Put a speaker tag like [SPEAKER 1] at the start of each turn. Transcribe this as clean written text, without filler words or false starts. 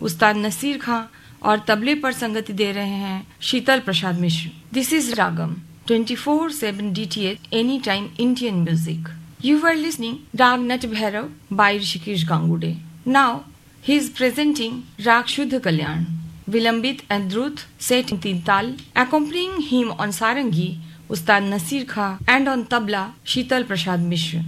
[SPEAKER 1] उस्ताद नसीर खां और तबले पर संगति दे रहे हैं शीतल Prasad Mishra. This is ragam 24/7 DTH Anytime Indian Music. You were listening Rag Nat Bhairav by Rishikesh Gangude. Now he is presenting Rag Shuddha Kalyan, Vilambit and Drut set in teen tal. Accompanying him on sarangi Ustad Nasir Khan and on tabla Sheetal Prasad Mishra.